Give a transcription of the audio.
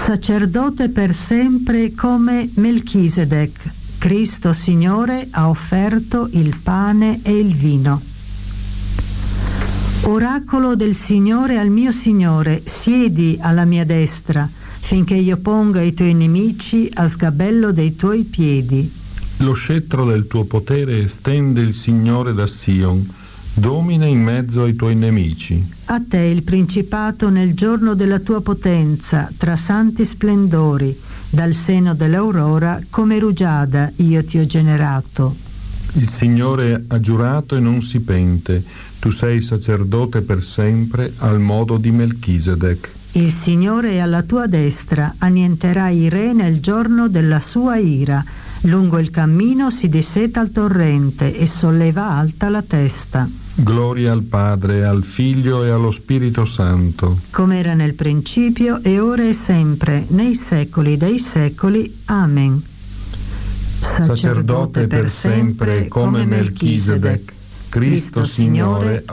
Sacerdote per sempre come Melchisedec, Cristo Signore ha offerto il pane e il vino. Oracolo del Signore al mio Signore, siedi alla mia destra, finché io ponga i tuoi nemici a sgabello dei tuoi piedi. Lo scettro del tuo potere estende il Signore da Sion, domina in mezzo ai tuoi nemici. A te il principato nel giorno della tua potenza, tra santi splendori, dal seno dell'aurora come rugiada io ti ho generato. Il Signore ha giurato e non si pente, tu sei sacerdote per sempre al modo di Melchisedec. Il Signore è alla tua destra, annienterà i re nel giorno della sua ira. Lungo il cammino si disseta il torrente e solleva alta la testa. Gloria al Padre, al Figlio e allo Spirito Santo. Come era nel principio, e ora e sempre, nei secoli dei secoli. Amen. Sacerdote per sempre come Melchisedec, Cristo Signore